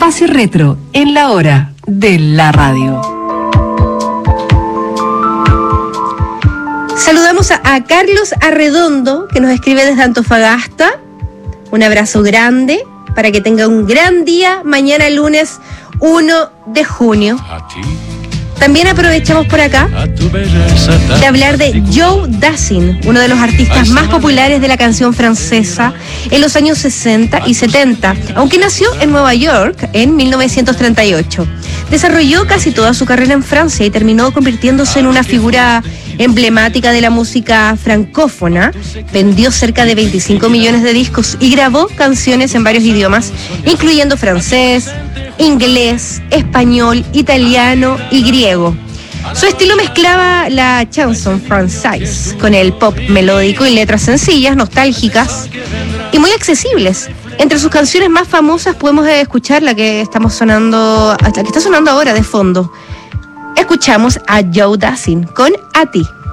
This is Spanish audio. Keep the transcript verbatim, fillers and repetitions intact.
Espacio Retro en la hora de la radio. Saludamos a, a Carlos Arredondo, que nos escribe desde Antofagasta. Un abrazo grande para que tenga un gran día mañana lunes uno de junio. También aprovechamos por acá de hablar de Joe Dassin, uno de los artistas más populares de la canción francesa en los años sesenta y setenta, aunque nació en Nueva York en mil novecientos treinta y ocho. Desarrolló casi toda su carrera en Francia y terminó convirtiéndose en una figura emblemática de la música francófona. Vendió cerca de veinticinco millones de discos y grabó canciones en varios idiomas, incluyendo francés, inglés, español, italiano y griego. Su estilo mezclaba la chanson française con el pop melódico y letras sencillas, nostálgicas y muy accesibles. Entre sus canciones más famosas podemos escuchar la que estamos sonando, la que está sonando ahora de fondo. Escuchamos a Joe Dassin con A Ti.